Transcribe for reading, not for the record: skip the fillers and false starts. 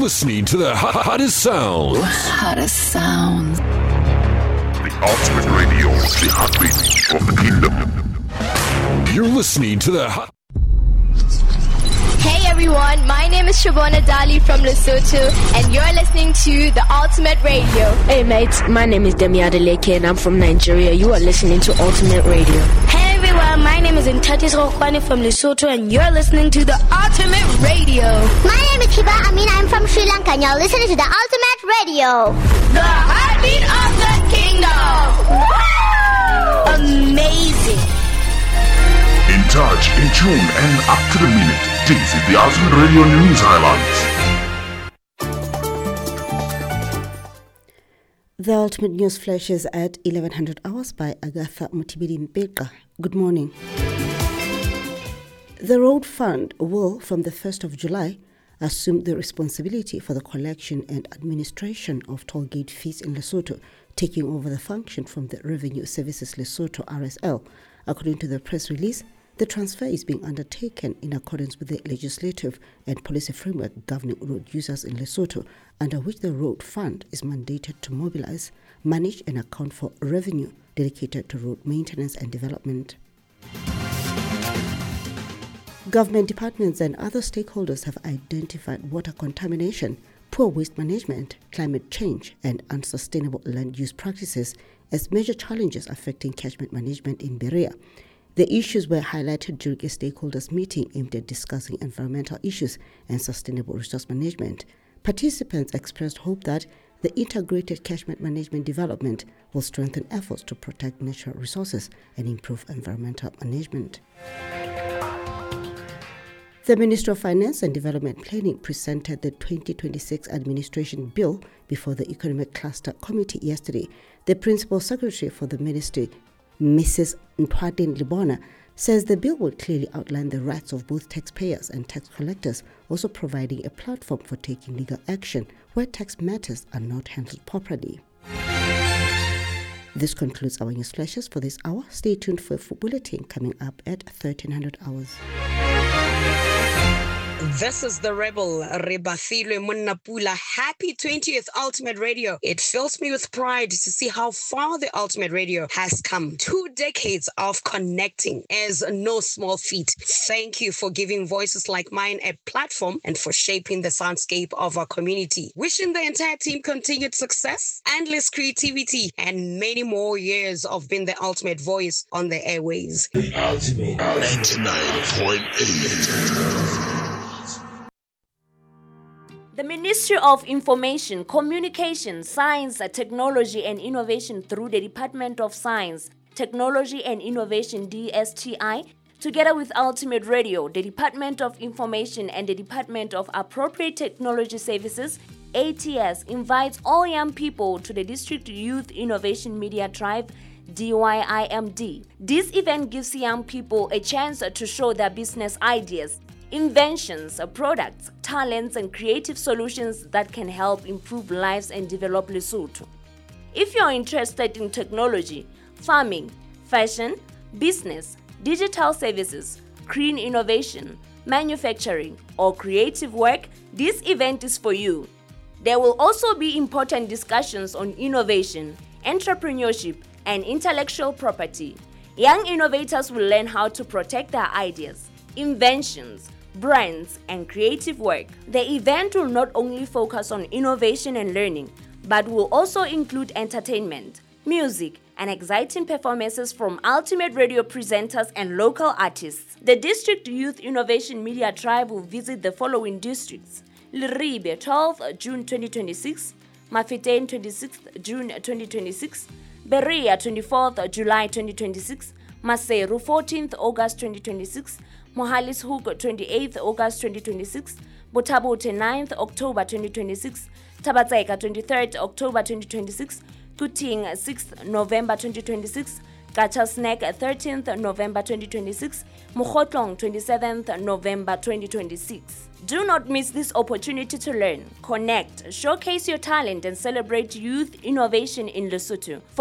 listening to the hottest sounds. Hottest sounds. The Ultimate Radio, the heartbeat of the kingdom. You're listening to the Hey everyone, my name is Shabona Dali from Lesotho, and you're listening to the Ultimate Radio. Hey mates, my name is Demi Adeleke and I'm from Nigeria. You are listening to Ultimate Radio. Hey everyone, my name is Ntatis Rokwani from Lesotho, and you're listening to the Ultimate Radio. My name is Hiba Amin, I'm from Sri Lanka, and you're listening to the Ultimate Radio. The heartbeat of the kingdom. Amazing. In touch, in tune, and up to the minute. This is the Ultimate Radio News Highlights. The Ultimate News flashes at 1100 hours by Agatha Mutibili Mbeka. Good morning. The Road Fund will, from the 1st of July, assume the responsibility for the collection and administration of toll gate fees in Lesotho, taking over the function from the Revenue Services Lesotho RSL. According to the press release, the transfer is being undertaken in accordance with the legislative and policy framework governing road users in Lesotho, under which the Road Fund is mandated to mobilize, manage and account for revenue dedicated to road maintenance and development. Government departments and other stakeholders have identified water contamination, poor waste management, climate change and unsustainable land use practices as major challenges affecting catchment management in Berea. The issues were highlighted during a stakeholders meeting aimed at discussing environmental issues and sustainable resource management. Participants expressed hope that the integrated catchment management development will strengthen efforts to protect natural resources and improve environmental management. The Ministry of Finance and Development Planning presented the 2026 Administration Bill before the Economic Cluster Committee yesterday. The Principal Secretary for the Ministry, Mrs. Ntwadin Libona, says the bill will clearly outline the rights of both taxpayers and tax collectors, also providing a platform for taking legal action where tax matters are not handled properly. This concludes our news flashes for this hour. Stay tuned for a full bulletin coming up at 1300 hours. This is the Rebel, Rebafilwe Munnapula. Happy 20th Ultimate Radio. It fills me with pride to see how far the Ultimate Radio has come. 2 decades of connecting is no small feat. Thank you for giving voices like mine a platform and for shaping the soundscape of our community. Wishing the entire team continued success, endless creativity, and many more years of being the ultimate voice on the airways. The Ultimate 99.8. The Ministry of Information, Communication, Science, Technology and Innovation through the Department of Science, Technology and Innovation DSTI, together with Ultimate Radio, the Department of Information and the Department of Appropriate Technology Services, ATS, invites all young people to the District Youth Innovation Media Drive, DYIMD. This event gives young people a chance to show their business ideas, inventions, products, talents, and creative solutions that can help improve lives and develop Lesotho. If you're interested in technology, farming, fashion, business, digital services, green innovation, manufacturing, or creative work, this event is for you. There will also be important discussions on innovation, entrepreneurship, and intellectual property. Young innovators will learn how to protect their ideas, inventions, brands, and creative work. The event will not only focus on innovation and learning, but will also include entertainment, music, and exciting performances from Ultimate Radio presenters and local artists. The District Youth Innovation Media Tribe will visit the following districts: Liribe, 12th June 2026, Mafetain, 26th June 2026, Berea, 24th July 2026, Maseru, 14th August 2026, Mohalishoek, 28th August 2026, Botabote, 9th October 2026, Tabatseka, 23rd October 2026, Kuting, 6th November 2026, Gachasnek, 13th November 2026, Mokhotlong, 27th November 2026. Do not miss this opportunity to learn, connect, showcase your talent, and celebrate youth innovation in Lesotho.